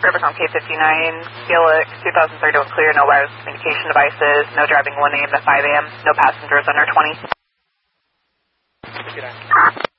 Rivercom K59, Felix, 2030 was clear, no wireless communication devices, no driving 1 a.m. to 5 a.m., no passengers under 20.